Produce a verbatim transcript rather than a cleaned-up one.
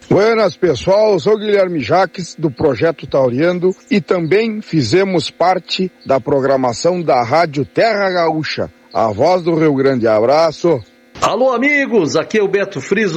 Buenas, pessoal, eu sou o Guilherme Jaques, do Projeto Tauriando, e também fizemos parte da programação da Rádio Terra Gaúcha, a voz do Rio Grande. Abraço! Alô, amigos, aqui é o Beto Friso